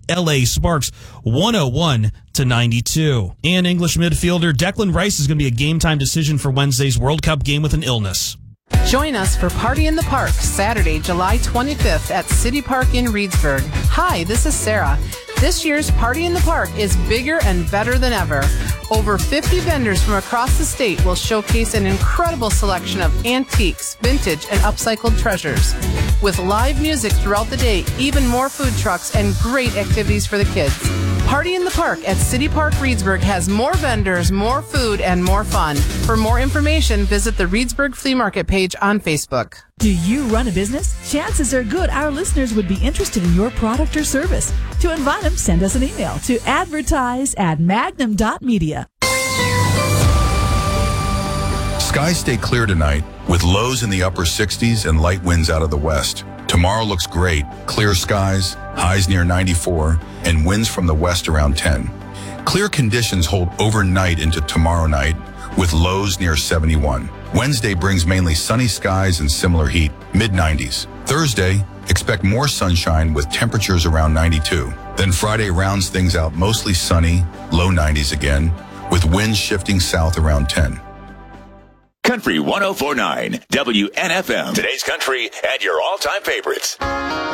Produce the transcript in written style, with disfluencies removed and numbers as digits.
LA Sparks 101-92. And English midfielder Declan Rice is going to be a game-time decision for Wednesday's World Cup game with an illness. Join us for Party in the Park, Saturday, July 25th at City Park in Reedsburg. Hi, this is Sarah. This year's Party in the Park is bigger and better than ever. Over 50 vendors from across the state will showcase an incredible selection of antiques, vintage, and upcycled treasures. With live music throughout the day, even more food trucks, and great activities for the kids. Party in the Park at City Park Reedsburg has more vendors, more food, and more fun. For more information, visit the Reedsburg Flea Market page on Facebook. Do you run a business? Chances are good our listeners would be interested in your product or service. To invite them, send us an email to advertise@magnum.media. Skies stay clear tonight with lows in the upper 60s and light winds out of the west. Tomorrow looks great. Clear skies, highs near 94, and winds from the west around 10. Clear conditions hold overnight into tomorrow night with lows near 71. Wednesday brings mainly sunny skies and similar heat, mid-90s. Thursday, expect more sunshine with temperatures around 92. Then Friday rounds things out mostly sunny, low 90s again, with winds shifting south around 10. Country 104.9 WNFM. Today's country and your all-time favorites.